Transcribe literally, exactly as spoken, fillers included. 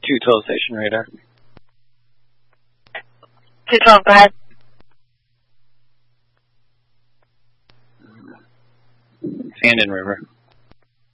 two twelve station radar. two twelve, go ahead. Sand and River.